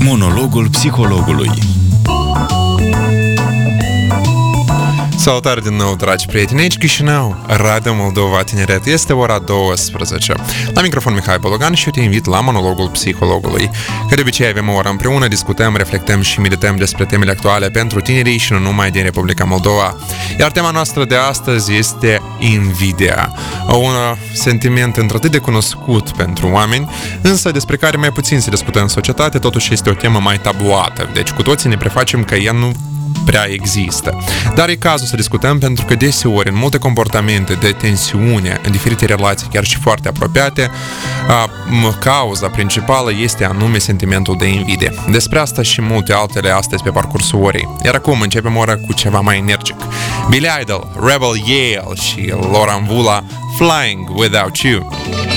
Monologul psihologului. Salutare din nou, dragi prieteni, aici Chișinău, Radio Moldova Tineret. Este ora 12. La microfon Mihai Bologan și eu te invit la Monologul Psihologului. Ca de obicei avem o oră împreună, discutăm, reflectăm și medităm despre temele actuale pentru tinerii și nu numai din Republica Moldova. Iar tema noastră de astăzi este invidia. Un sentiment într-atât de cunoscut pentru oameni, însă despre care mai puțin se discută în societate, totuși este o temă mai tabuată. Deci cu toții ne prefacem că ea nu prea există. Dar e cazul să discutăm pentru că deseori în multe comportamente de tensiune în diferite relații, chiar și foarte apropiate, cauza principală este anume sentimentul de invidie. Despre asta și multe altele astăzi pe parcursul orei. Iar acum începem ora cu ceva mai energic. Billy Idol, Rebel Yell și Laura Mvula, Flying Without You.